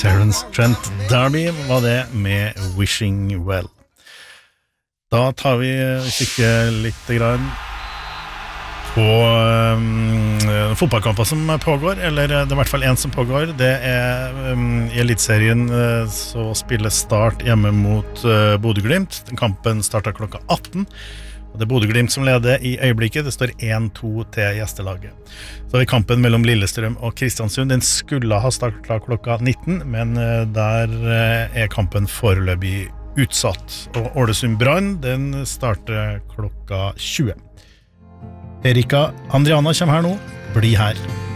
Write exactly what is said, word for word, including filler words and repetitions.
Terence Trent D'Arby var det med Wishing Well. Da tar vi kikker litt grann på um, fotballkamper som pågår, eller det er i hvert fall en som pågår. Det er um, i Elitserien uh, så spiller Start hjemme mot uh, Bodø/Glimt. Kampen starter klokka atten. Og det er Bodø/Glimt som leder i øyeblikket. Det står en to til gjestelaget. Så har vi kampen mellom Lillestrøm og Kristiansund. Den skulle ha startet klokka nitten, men der er kampen foreløpig utsatt. Og Ålesund Brann, den starter klokka tjue. Erika Andriana kommer her nå. Bli her.